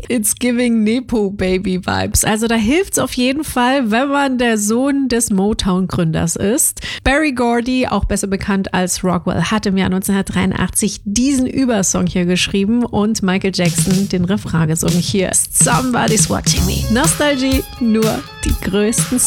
It's giving Nepo-Baby-Vibes. Also da hilft's auf jeden Fall, wenn man der Sohn des Motown-Gründers ist. Berry Gordy, auch besser bekannt als Rockwell, hat im Jahr 1983 diesen Übersong hier geschrieben und Michael Jackson den Refrain gesungen. Hier ist Somebody's Watching Me. Nostalgie, nur die größten